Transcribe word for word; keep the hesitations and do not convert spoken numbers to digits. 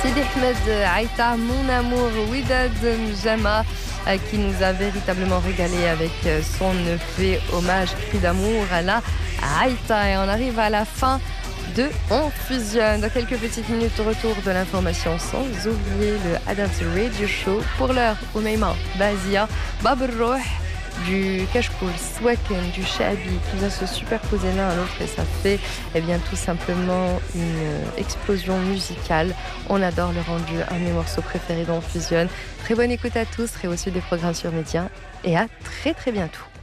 Sidi Ahmed Aïta, Mon Amour, Widad Mjama, qui nous a véritablement régalé avec son E P hommage, cri d'amour à la Aïta. Et on arrive à la fin de On Fusionne. Dans quelques petites minutes, retour de l'information, sans oublier le Adult Radio Show. Pour l'heure, Oumeima, Bazia, Bab Rouh, du Kashkoul, Swaken, du Shabi, qui vient se superposer l'un à l'autre et ça fait eh bien, tout simplement une explosion musicale. On adore le rendu, un de mes morceaux préférés d'On Fusionne. Très bonne écoute à tous, très au sud des programmes sur Média et à très très bientôt.